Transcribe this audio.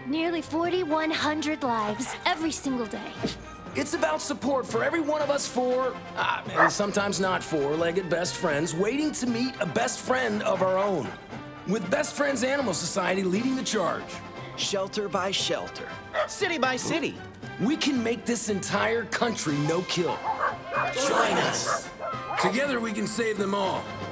Nearly 4,100 lives every single day. It's about support for every one of us four, and sometimes not four-legged best friends, waiting to meet a best friend of our own. With Best Friends Animal Society leading the charge. Shelter by shelter. City by city. We can make this entire country no-kill. Join us. Together we can save them all.